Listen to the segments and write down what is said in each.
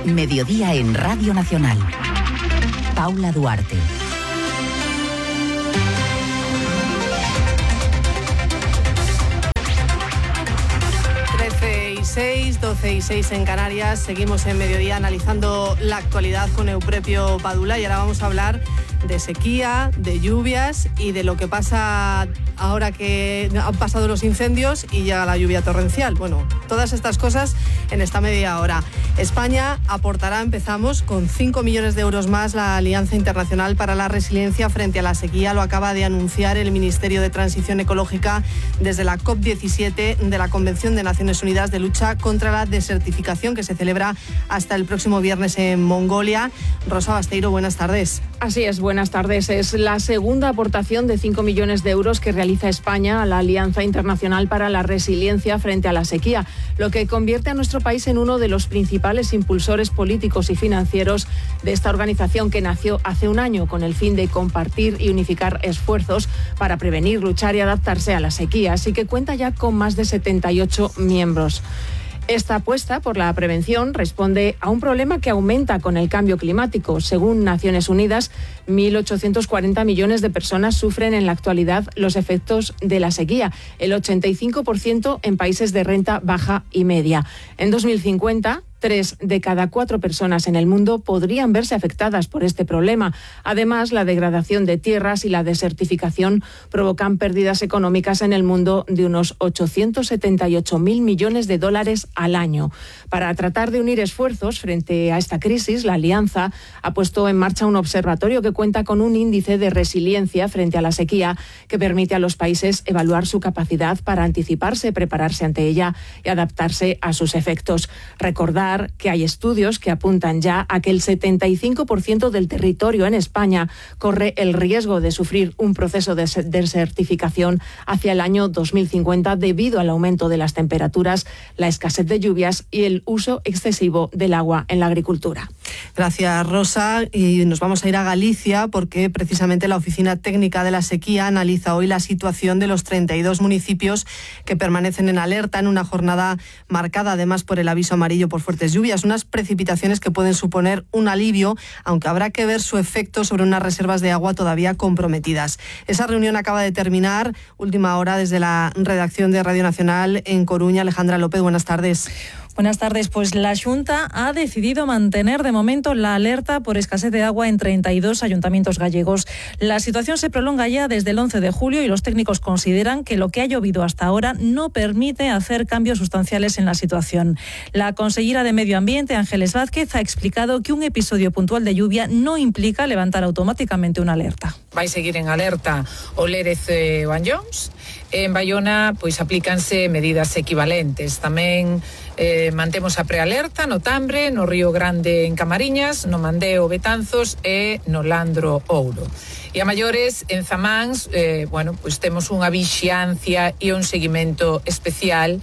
Mediodía en Radio Nacional. Paula Duarte. y 12:06 en Canarias. Seguimos en Mediodía analizando la actualidad con Euprepio Padula y ahora vamos a hablar de sequía, de lluvias y de lo que pasa ahora que han pasado los incendios y llega la lluvia torrencial. Bueno, todas estas cosas en esta media hora. España aportará, empezamos, con 5 millones de euros más la Alianza Internacional para la Resiliencia frente a la sequía. Lo acaba de anunciar el Ministerio de Transición Ecológica desde la COP17 de la Convención de Naciones Unidas de lucha contra la desertificación, que se celebra hasta el próximo viernes en Mongolia. Rosa Basteiro, buenas tardes. Así es, buenas tardes. Es la segunda aportación de 5 millones de euros que realiza España a la Alianza Internacional para la Resiliencia frente a la sequía, lo que convierte a nuestro país en uno de los principales impulsores políticos y financieros de esta organización, que nació hace un año con el fin de compartir y unificar esfuerzos para prevenir, luchar y adaptarse a la sequía, así que cuenta ya con más de 78 miembros. Esta apuesta por la prevención responde a un problema que aumenta con el cambio climático. Según Naciones Unidas, 1.840 millones de personas sufren en la actualidad los efectos de la sequía, el 85% en países de renta baja y media. En 2050, 3 de cada 4 personas en el mundo podrían verse afectadas por este problema. Además, la degradación de tierras y la desertificación provocan pérdidas económicas en el mundo de unos 878.000 millones de dólares al año. Para tratar de unir esfuerzos frente a esta crisis, la Alianza ha puesto en marcha un observatorio que cuenta con un índice de resiliencia frente a la sequía que permite a los países evaluar su capacidad para anticiparse, prepararse ante ella y adaptarse a sus efectos. Recordar que hay estudios que apuntan ya a que el 75% del territorio en España corre el riesgo de sufrir un proceso de desertificación hacia el año 2050 debido al aumento de las temperaturas, la escasez de lluvias y el uso excesivo del agua en la agricultura. Gracias, Rosa. Y nos vamos a ir a Galicia porque precisamente la Oficina Técnica de la Sequía analiza hoy la situación de los 32 municipios que permanecen en alerta en una jornada marcada además por el aviso amarillo por fuertes lluvias, unas precipitaciones que pueden suponer un alivio, aunque habrá que ver su efecto sobre unas reservas de agua todavía comprometidas. Esa reunión acaba de terminar, última hora desde la redacción de Radio Nacional en Coruña. Alejandra López, buenas tardes. Buenas tardes. Pues la Xunta ha decidido mantener de momento la alerta por escasez de agua en 32 ayuntamientos gallegos. La situación se prolonga ya desde el 11 de julio y los técnicos consideran que lo que ha llovido hasta ahora no permite hacer cambios sustanciales en la situación. La consellera de Medio Ambiente, Ángeles Vázquez, ha explicado que un episodio puntual de lluvia no implica levantar automáticamente una alerta. Vai seguir en alerta o Lérez e o Anllóns. En Baiona, pois aplícanse medidas equivalentes. Tamén mantemos a prealerta no Tambre, no Río Grande en Camariñas, no Mandeo Betanzos e no Landro Ouro. E a maiores, en Zamáns, pois temos unha vixiancia e un seguimento especial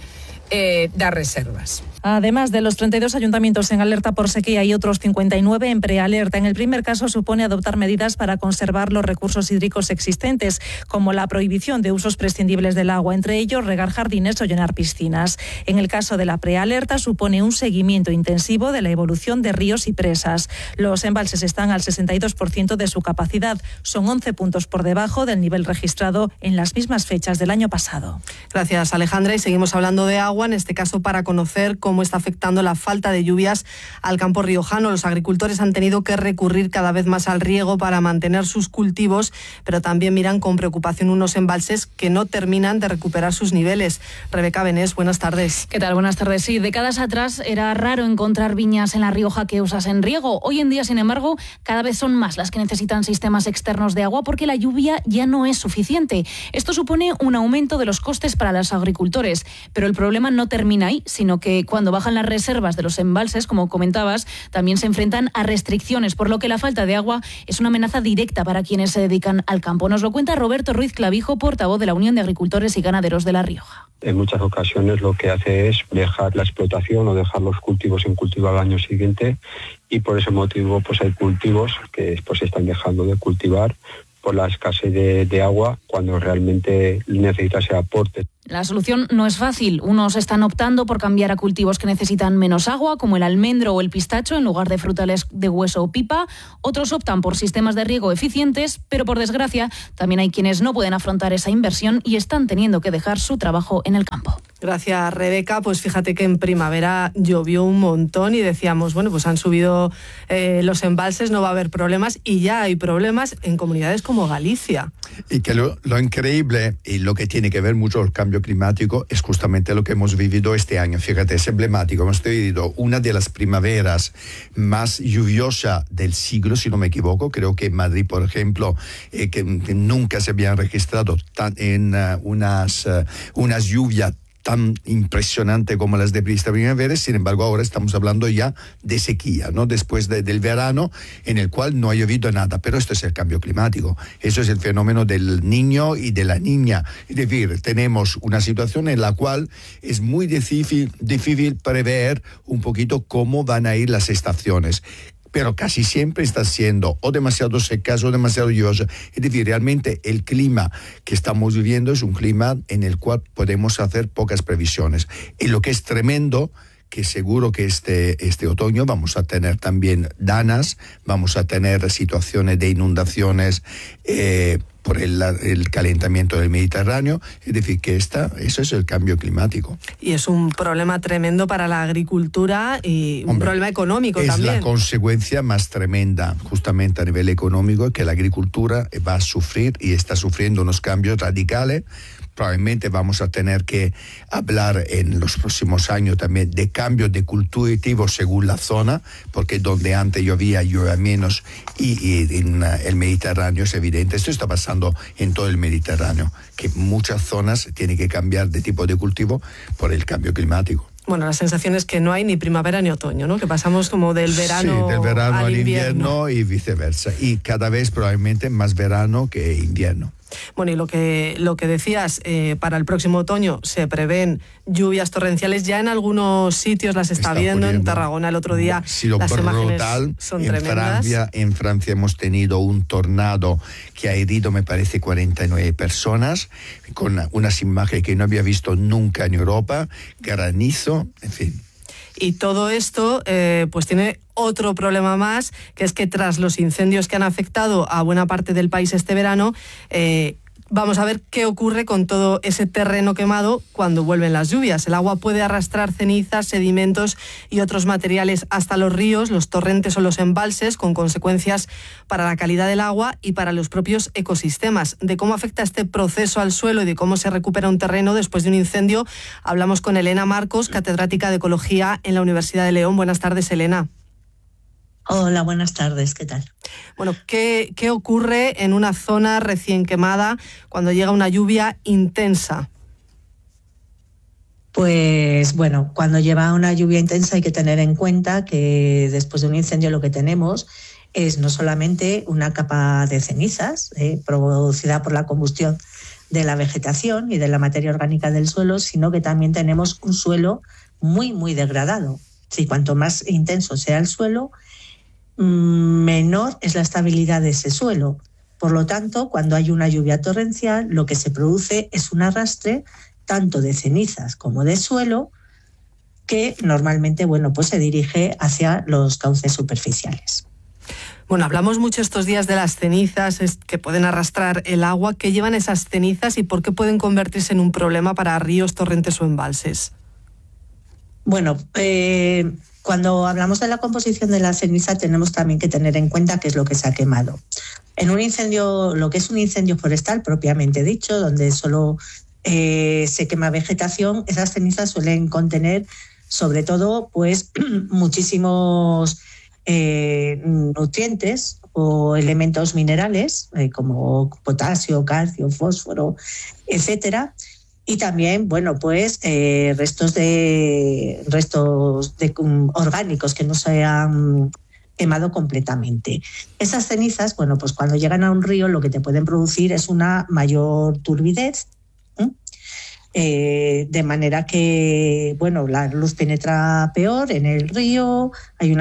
das reservas. Además de los 32 ayuntamientos en alerta por sequía y otros 59 en prealerta, en el primer caso supone adoptar medidas para conservar los recursos hídricos existentes, como la prohibición de usos prescindibles del agua, entre ellos regar jardines o llenar piscinas. En el caso de la prealerta supone un seguimiento intensivo de la evolución de ríos y presas. Los embalses están al 62% de su capacidad, son 11 puntos por debajo del nivel registrado en las mismas fechas del año pasado. Gracias, Alejandra, y seguimos hablando de agua, en este caso para conocer cómo está afectando la falta de lluvias al campo riojano. Los agricultores han tenido que recurrir cada vez más al riego para mantener sus cultivos, pero también miran con preocupación unos embalses que no terminan de recuperar sus niveles. Rebeca Benés, buenas tardes. ¿Qué tal? Buenas tardes. Sí, décadas atrás era raro encontrar viñas en La Rioja que usasen riego. Hoy en día, sin embargo, cada vez son más las que necesitan sistemas externos de agua porque la lluvia ya no es suficiente. Esto supone un aumento de los costes para los agricultores, pero el problema no termina ahí, sino que cuando bajan las reservas de los embalses, como comentabas, también se enfrentan a restricciones, por lo que la falta de agua es una amenaza directa para quienes se dedican al campo. Nos lo cuenta Roberto Ruiz Clavijo, portavoz de la Unión de Agricultores y Ganaderos de La Rioja. En muchas ocasiones lo que hace es dejar la explotación o dejar los cultivos sin cultivar al año siguiente, y por ese motivo pues hay cultivos que pues se están dejando de cultivar por la escasez de agua cuando realmente necesita ese aporte. La solución no es fácil. Unos están optando por cambiar a cultivos que necesitan menos agua, como el almendro o el pistacho, en lugar de frutales de hueso o pipa. Otros optan por sistemas de riego eficientes, pero por desgracia también hay quienes no pueden afrontar esa inversión y están teniendo que dejar su trabajo en el campo. Gracias, Rebeca. Pues fíjate que en primavera llovió un montón y decíamos, bueno, pues han subido los embalses, no va a haber problemas, y ya hay problemas en comunidades como Galicia. Y que lo increíble y lo que tiene que ver mucho con el cambio climático es justamente lo que hemos vivido este año. Fíjate, es emblemático. Hemos tenido una de las primaveras más lluviosas del siglo, si no me equivoco. Creo que en Madrid, por ejemplo, que nunca se habían registrado unas lluvias tan impresionante como las de esta primavera. Sin embargo, ahora estamos hablando ya de sequía, ¿no? Después del verano, en el cual no ha llovido nada. Pero esto es el cambio climático. Eso es el fenómeno del niño y de la niña. Es decir, tenemos una situación en la cual es muy difícil prever un poquito cómo van a ir las estaciones. Pero casi siempre está siendo o demasiado secas o demasiado lluviosa. Es decir, realmente el clima que estamos viviendo es un clima en el cual podemos hacer pocas previsiones. Y lo que es tremendo, que seguro que este otoño vamos a tener también danas, vamos a tener situaciones de inundaciones por el calentamiento del Mediterráneo. Es decir, que eso es el cambio climático. Y es un problema tremendo para la agricultura y un problema económico también. Es la consecuencia más tremenda, justamente a nivel económico, que la agricultura va a sufrir y está sufriendo unos cambios radicales. Probablemente vamos a tener que hablar en los próximos años también de cambios de cultivos según la zona, porque donde antes llueve menos y en el Mediterráneo es evidente. Esto está pasando en todo el Mediterráneo, que muchas zonas tienen que cambiar de tipo de cultivo por el cambio climático. Bueno, la sensación es que no hay ni primavera ni otoño, ¿no? Que pasamos como del verano, del verano al invierno y viceversa. Y cada vez probablemente más verano que invierno. Bueno, y lo que decías, para el próximo otoño se prevén lluvias torrenciales. Ya en algunos sitios las está viendo, en Tarragona el otro día. Sí, lo las brutal, imágenes son tremendas. En Francia hemos tenido un tornado que ha herido, me parece, 49 personas, con unas imágenes que no había visto nunca en Europa, granizo, en fin. Y todo esto pues tiene otro problema más, que es que tras los incendios que han afectado a buena parte del país este verano, vamos a ver qué ocurre con todo ese terreno quemado cuando vuelven las lluvias. El agua puede arrastrar cenizas, sedimentos y otros materiales hasta los ríos, los torrentes o los embalses, con consecuencias para la calidad del agua y para los propios ecosistemas. De cómo afecta este proceso al suelo y de cómo se recupera un terreno después de un incendio, hablamos con Elena Marcos, catedrática de Ecología en la Universidad de León. Buenas tardes, Elena. Hola, buenas tardes, ¿qué tal? Bueno, ¿qué ocurre en una zona recién quemada cuando llega una lluvia intensa? Pues bueno, cuando lleva una lluvia intensa hay que tener en cuenta que después de un incendio lo que tenemos es no solamente una capa de cenizas producida por la combustión de la vegetación y de la materia orgánica del suelo, sino que también tenemos un suelo muy, muy degradado. Sí, cuanto más intenso sea el suelo, menor es la estabilidad de ese suelo. Por lo tanto, cuando hay una lluvia torrencial, lo que se produce es un arrastre tanto de cenizas como de suelo que normalmente, pues se dirige hacia los cauces superficiales. Bueno, hablamos mucho estos días de las cenizas que pueden arrastrar el agua. ¿Qué llevan esas cenizas y por qué pueden convertirse en un problema para ríos, torrentes o embalses? Bueno, cuando hablamos de la composición de la ceniza tenemos también que tener en cuenta qué es lo que se ha quemado. En un incendio, lo que es un incendio forestal propiamente dicho, donde solo se quema vegetación, esas cenizas suelen contener sobre todo pues muchísimos nutrientes o elementos minerales como potasio, calcio, fósforo, etcétera. Y también, restos orgánicos que no se han quemado completamente. Esas cenizas, pues cuando llegan a un río lo que te pueden producir es una mayor turbidez, De manera que, bueno, la luz penetra peor en el río, hay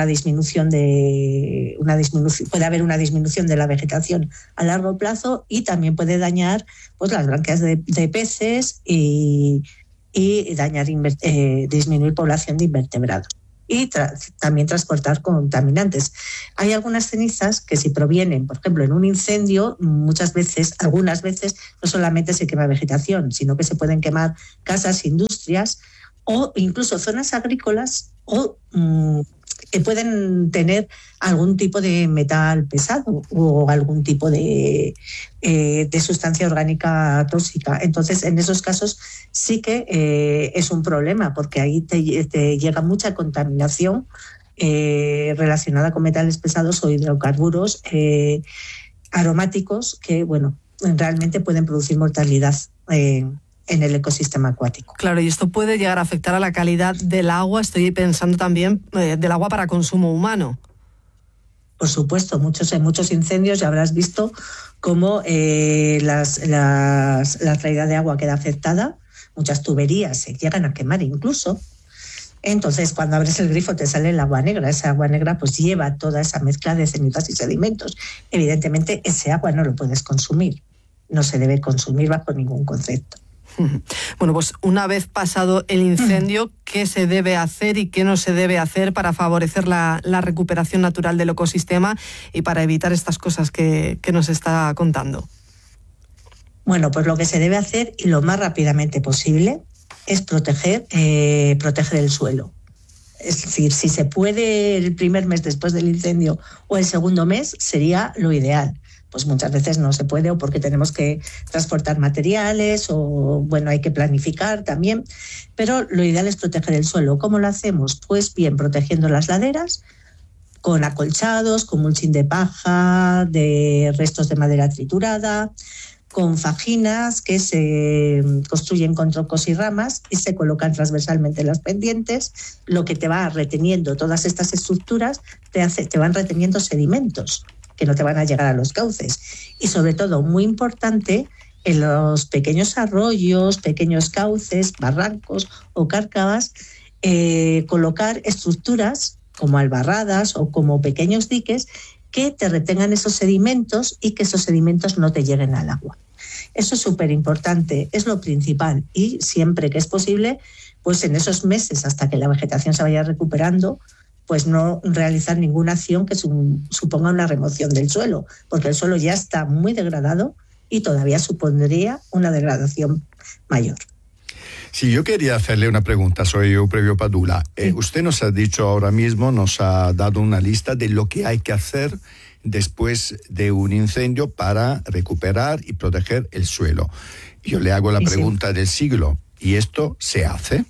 puede haber una disminución de la vegetación a largo plazo y también puede dañar pues las branquias de peces y dañar, disminuir población de invertebrados. Y también transportar contaminantes. Hay algunas cenizas que si provienen, por ejemplo, en un incendio, algunas veces, no solamente se quema vegetación, sino que se pueden quemar casas, industrias o incluso zonas agrícolas o que pueden tener algún tipo de metal pesado o algún tipo de sustancia orgánica tóxica. Entonces, en esos casos sí que es un problema, porque ahí te llega mucha contaminación relacionada con metales pesados o hidrocarburos aromáticos que, bueno, realmente pueden producir mortalidad en el ecosistema acuático. Claro, y esto puede llegar a afectar a la calidad del agua, estoy pensando también del agua para consumo humano. Por supuesto, en muchos incendios ya habrás visto cómo la traída de agua queda afectada, muchas tuberías se llegan a quemar incluso. Entonces, cuando abres el grifo te sale el agua negra. Esa agua negra pues lleva toda esa mezcla de cenizas y sedimentos. Evidentemente, ese agua no lo puedes consumir. No se debe consumir bajo ningún concepto. Bueno, pues una vez pasado el incendio, ¿qué se debe hacer y qué no se debe hacer para favorecer la recuperación natural del ecosistema y para evitar estas cosas que nos está contando? Bueno, pues lo que se debe hacer y lo más rápidamente posible es proteger el suelo. Es decir, si se puede el primer mes después del incendio o el segundo mes, sería lo ideal. Pues muchas veces no se puede o porque tenemos que transportar materiales o, bueno, hay que planificar también. Pero lo ideal es proteger el suelo. ¿Cómo lo hacemos? Pues bien, protegiendo las laderas con acolchados, con mulching de paja, de restos de madera triturada, con fajinas que se construyen con troncos y ramas y se colocan transversalmente en las pendientes, lo que te va reteniendo todas estas estructuras, te van reteniendo sedimentos que no te van a llegar a los cauces. Y sobre todo, muy importante, en los pequeños arroyos, pequeños cauces, barrancos o cárcavas, colocar estructuras como albarradas o como pequeños diques que te retengan esos sedimentos y que esos sedimentos no te lleguen al agua. Eso es súper importante, es lo principal. Y siempre que es posible, pues en esos meses hasta que la vegetación se vaya recuperando, pues no realizar ninguna acción que suponga una remoción del suelo, porque el suelo ya está muy degradado y todavía supondría una degradación mayor. Sí, yo quería hacerle una pregunta, soy Euprebio Padula. Sí. Usted nos ha dicho ahora mismo, nos ha dado una lista de lo que hay que hacer después de un incendio para recuperar y proteger el suelo. Yo le hago la pregunta del siglo, ¿y esto se hace?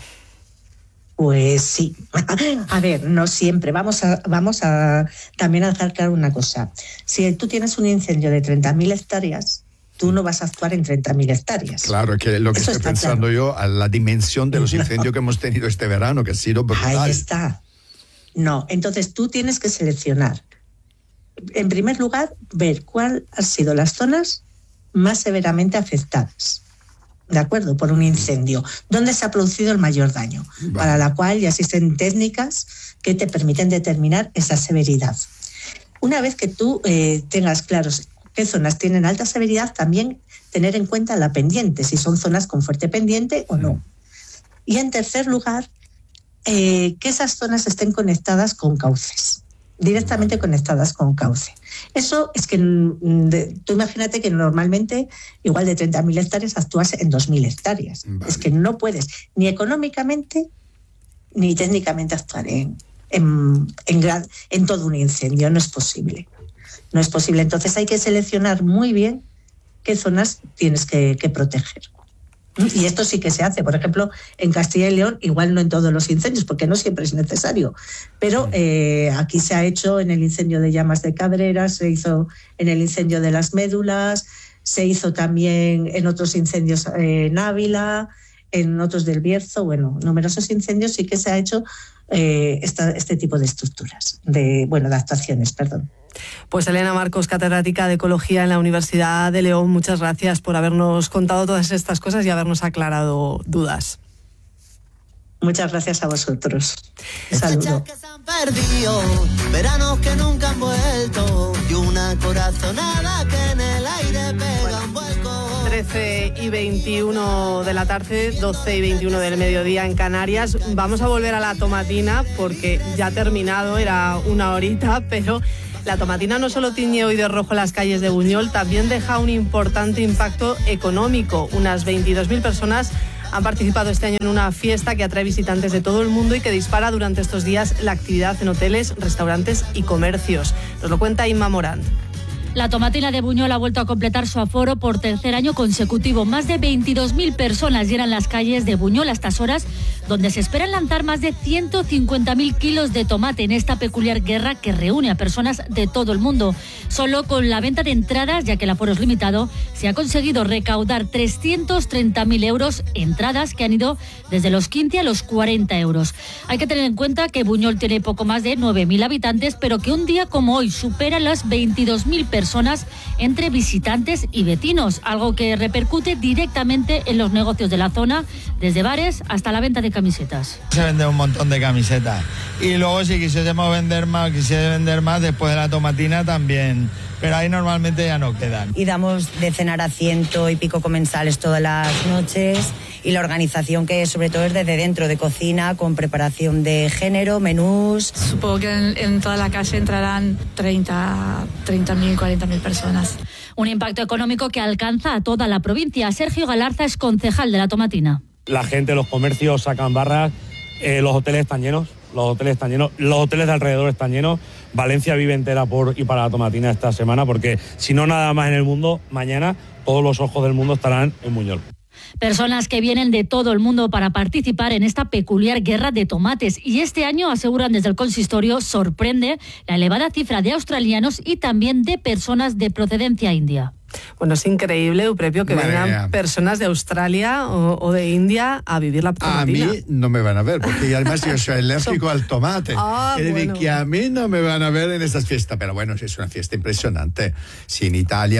Pues sí. A ver, no siempre. Vamos a también a dejar claro una cosa. Si tú tienes un incendio de 30.000 hectáreas, tú no vas a actuar en 30.000 hectáreas. Claro, que lo que eso estoy pensando claro. Yo, a la dimensión de los incendios que hemos tenido este verano, que ha sido brutal. Ahí está. No, entonces tú tienes que seleccionar. En primer lugar, ver cuáles han sido las zonas más severamente afectadas. ¿De acuerdo? Por un incendio. ¿Dónde se ha producido el mayor daño? Vale. Para la cual ya existen técnicas que te permiten determinar esa severidad. Una vez que tú tengas claros qué zonas tienen alta severidad, también tener en cuenta la pendiente, si son zonas con fuerte pendiente o no. Y en tercer lugar, que esas zonas estén conectadas con cauces, directamente conectadas con cauce. Eso es que tú imagínate que normalmente igual de 30.000 hectáreas actúas en 2.000 hectáreas. Vale. Es que no puedes ni económicamente ni técnicamente actuar en todo un incendio, no es posible. No es posible. Entonces hay que seleccionar muy bien qué zonas tienes que proteger. Y esto sí que se hace. Por ejemplo, en Castilla y León, igual no en todos los incendios, porque no siempre es necesario. Pero aquí se ha hecho en el incendio de Llamas de Cabrera, se hizo en el incendio de las Médulas, se hizo también en otros incendios en Ávila, en otros del Bierzo. Bueno, numerosos incendios sí que se ha hecho este tipo de estructuras, de actuaciones, perdón. Pues Elena Marcos, catedrática de Ecología en la Universidad de León, muchas gracias por habernos contado todas estas cosas y habernos aclarado dudas. Muchas gracias a vosotros. Saludos. Que se han perdido, veranos que nunca han vuelto y una corazonada que en el aire pega un vuelco. 13:21 de la tarde, 12:21 del mediodía en Canarias. Vamos a volver a la tomatina porque ya ha terminado, era una horita, pero la tomatina no solo tiñe hoy de rojo las calles de Buñol, también deja un importante impacto económico. Unas 22.000 personas han participado este año en una fiesta que atrae visitantes de todo el mundo y que dispara durante estos días la actividad en hoteles, restaurantes y comercios. Nos lo cuenta Inma Morant. La tomatina de Buñol ha vuelto a completar su aforo por tercer año consecutivo. Más de 22.000 personas llenan las calles de Buñol a estas horas, donde se esperan lanzar más de 150.000 kilos de tomate en esta peculiar guerra que reúne a personas de todo el mundo. Solo con la venta de entradas, ya que el aforo es limitado, se ha conseguido recaudar 330.000 euros, entradas que han ido desde los 15 a los 40 euros. Hay que tener en cuenta que Buñol tiene poco más de 9.000 habitantes, pero que un día como hoy supera las 22.000 personas entre visitantes y vecinos, algo que repercute directamente en los negocios de la zona, desde bares hasta la venta de camisetas. Se vende un montón de camisetas y luego si quisiésemos vender más, después de la tomatina también, pero ahí normalmente ya no quedan. Y damos de cenar a 100 y pico comensales todas las noches, y la organización que sobre todo es desde dentro, de cocina, con preparación de género, menús. Supongo que en toda la calle entrarán 30.000, 40.000 personas. Un impacto económico que alcanza a toda la provincia. Sergio Galarza es concejal de la tomatina. La gente, los comercios sacan barras, los hoteles están llenos, los hoteles de alrededor están llenos. Valencia vive entera por y para la tomatina esta semana, porque si no nada más en el mundo, mañana todos los ojos del mundo estarán en Buñol. Personas que vienen de todo el mundo para participar en esta peculiar guerra de tomates. Y este año, aseguran desde el consistorio, sorprende la elevada cifra de australianos y también de personas de procedencia india. Bueno, es increíble, Euprepio, que vengan personas de Australia o de India a vivir la tomatina. A mí no me van a ver, porque además yo soy alérgico al tomate. Es decir, que a mí no me van a ver en estas fiestas. Pero bueno, es una fiesta impresionante. Si en Italia,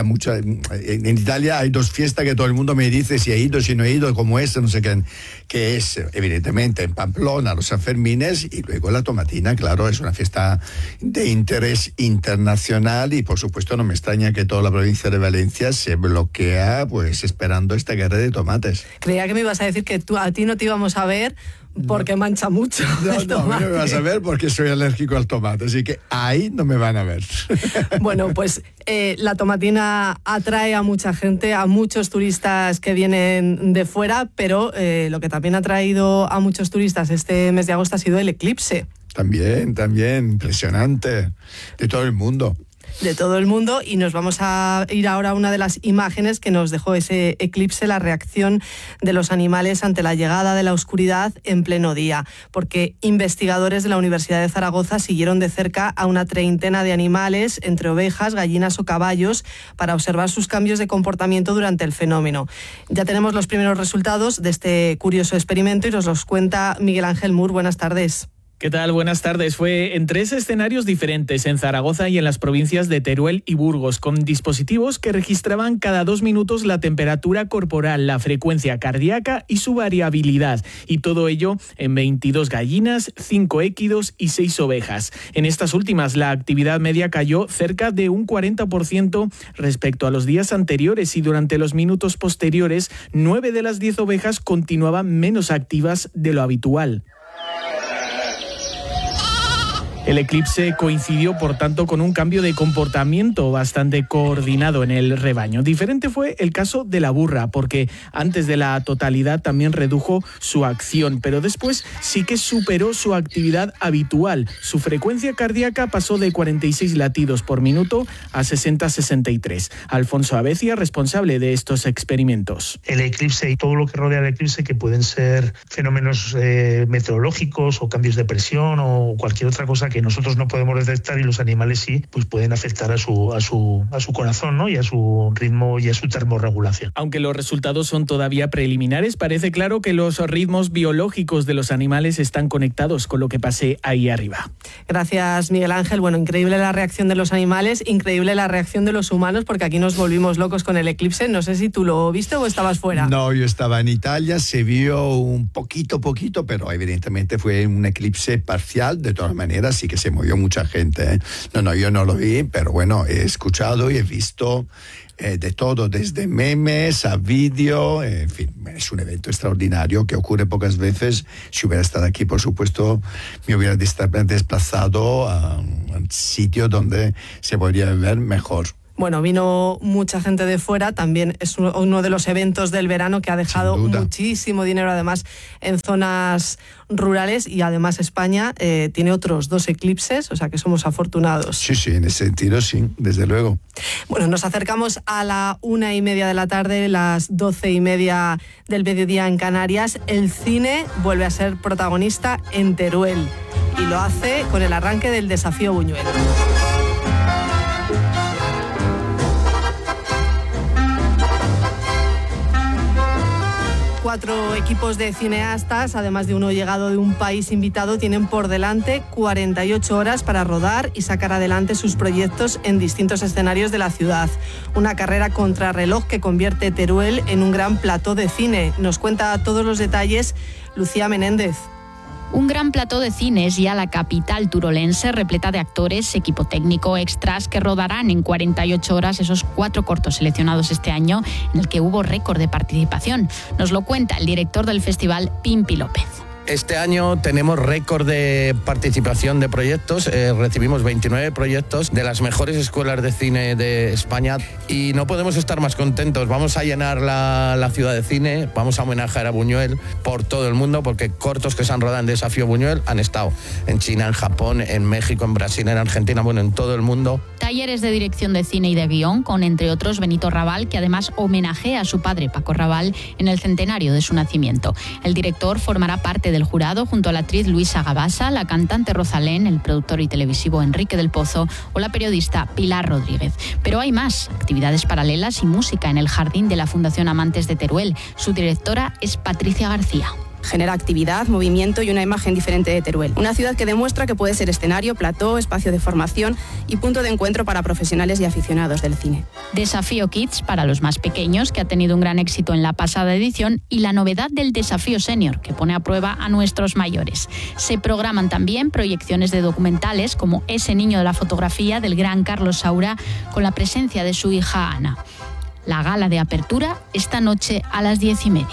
en Italia hay dos fiestas que todo el mundo me dice si he ido, si no he ido, como esta, no sé qué, que es evidentemente en Pamplona, los Sanfermines, y luego la tomatina, claro, es una fiesta de interés internacional y por supuesto no me extraña que toda la provincia de Valencia se bloquea pues esperando esta guerra de tomates. Creía que me ibas a decir que a ti no te íbamos a ver porque mancha mucho. No me vas a ver porque soy alérgico al tomate, así que ahí no me van a ver. Bueno, pues la tomatina atrae a mucha gente, a muchos turistas que vienen de fuera, pero lo que también ha traído a muchos turistas este mes de agosto ha sido el eclipse. También, impresionante, de todo el mundo. De todo el mundo, y nos vamos a ir ahora a una de las imágenes que nos dejó ese eclipse, la reacción de los animales ante la llegada de la oscuridad en pleno día, porque investigadores de la Universidad de Zaragoza siguieron de cerca a una treintena de animales, entre ovejas, gallinas o caballos, para observar sus cambios de comportamiento durante el fenómeno. Ya tenemos los primeros resultados de este curioso experimento y nos los cuenta Miguel Ángel Mur. Buenas tardes. ¿Qué tal? Buenas tardes. Fue en 3 escenarios diferentes, en Zaragoza y en las provincias de Teruel y Burgos, con dispositivos que registraban cada 2 minutos la temperatura corporal, la frecuencia cardíaca y su variabilidad. Y todo ello en 22 gallinas, 5 équidos y 6 ovejas. En estas últimas, la actividad media cayó cerca de un 40% respecto a los días anteriores, y durante los minutos posteriores, 9 de las 10 ovejas continuaban menos activas de lo habitual. El eclipse coincidió, por tanto, con un cambio de comportamiento bastante coordinado en el rebaño. Diferente fue el caso de la burra, porque antes de la totalidad también redujo su acción, pero después sí que superó su actividad habitual. Su frecuencia cardíaca pasó de 46 latidos por minuto a 60-63. Alfonso Abecia, responsable de estos experimentos. El eclipse y todo lo que rodea el eclipse, que pueden ser fenómenos meteorológicos o cambios de presión o cualquier otra cosa que nosotros no podemos detectar y los animales sí, pues pueden afectar a su corazón, ¿no? Y a su ritmo y a su termorregulación. Aunque los resultados son todavía preliminares, parece claro que los ritmos biológicos de los animales están conectados con lo que pase ahí arriba. Gracias, Miguel Ángel. Bueno, increíble la reacción de los animales, increíble la reacción de los humanos, porque aquí nos volvimos locos con el eclipse. No sé si tú lo viste o estabas fuera. No, yo estaba en Italia, se vio un poquito, pero evidentemente fue un eclipse parcial. De todas maneras, sí que se movió mucha gente, ¿eh? No, yo no lo vi, pero bueno, he escuchado y he visto de todo, desde memes a vídeo, en fin, es un evento extraordinario que ocurre pocas veces. Si hubiera estado aquí, por supuesto, me hubiera desplazado a un sitio donde se podría ver mejor. Bueno, vino mucha gente de fuera, también es uno de los eventos del verano que ha dejado muchísimo dinero, además, en zonas rurales, y además España tiene otros 2 eclipses, o sea que somos afortunados. Sí, en ese sentido, sí, desde luego. Bueno, nos acercamos a la 1:30 de la tarde, las 12:30 del mediodía en Canarias. El cine vuelve a ser protagonista en Teruel y lo hace con el arranque del Desafío Buñuel. 4 equipos de cineastas, además de uno llegado de un país invitado, tienen por delante 48 horas para rodar y sacar adelante sus proyectos en distintos escenarios de la ciudad. Una carrera contrarreloj que convierte Teruel en un gran plató de cine. Nos cuenta todos los detalles Lucía Menéndez. Un gran plató de cine es ya la capital turolense, repleta de actores, equipo técnico, extras, que rodarán en 48 horas esos 4 cortos seleccionados este año, en el que hubo récord de participación. Nos lo cuenta el director del festival, Pimpi López. Este año tenemos récord de participación de proyectos, recibimos 29 proyectos de las mejores escuelas de cine de España y no podemos estar más contentos. Vamos a llenar la ciudad de cine, vamos a homenajear a Buñuel por todo el mundo, porque cortos que se han rodado en Desafío Buñuel han estado en China, en Japón, en México, en Brasil, en Argentina, bueno, en todo el mundo. Talleres de dirección de cine y de guión con, entre otros, Benito Raval, que además homenajea a su padre, Paco Raval, en el centenario de su nacimiento. El director formará parte del jurado junto a la actriz Luisa Gabasa, la cantante Rosalén, el productor y televisivo Enrique del Pozo o la periodista Pilar Rodríguez. Pero hay más, actividades paralelas y música en el jardín de la Fundación Amantes de Teruel. Su directora es Patricia García. Genera actividad, movimiento y una imagen diferente de Teruel. Una ciudad que demuestra que puede ser escenario, plató, espacio de formación y punto de encuentro para profesionales y aficionados del cine. Desafío Kids para los más pequeños, que ha tenido un gran éxito en la pasada edición, y la novedad del Desafío Senior, que pone a prueba a nuestros mayores. Se programan también proyecciones de documentales como Ese niño de la fotografía, del gran Carlos Saura, con la presencia de su hija Ana. La gala de apertura esta noche a las 10:30.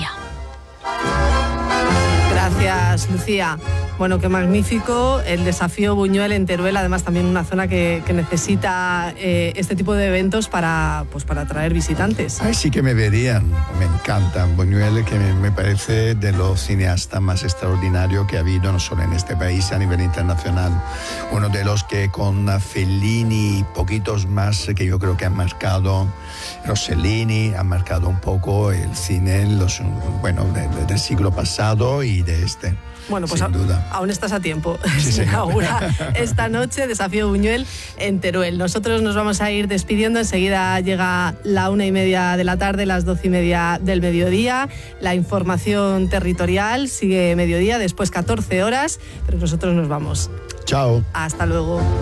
Gracias, Lucía. Bueno, qué magnífico el Desafío Buñuel en Teruel, además también una zona que necesita este tipo de eventos para atraer visitantes. Ay, sí que me verían, me encanta Buñuel, que me parece de los cineastas más extraordinarios que ha habido, no solo en este país, a nivel internacional. Uno de los que con Fellini y poquitos más que yo creo que han marcado, Rossellini, han marcado un poco el cine del siglo pasado y de este. Bueno, pues sin duda. Aún estás a tiempo. Sí, se inaugura esta noche Desafío Buñuel en Teruel. Nosotros nos vamos a ir despidiendo. Enseguida llega la 1:30 de la tarde, las 12:30 del mediodía. La información territorial sigue mediodía, después 14 horas, pero nosotros nos vamos. Chao. Hasta luego.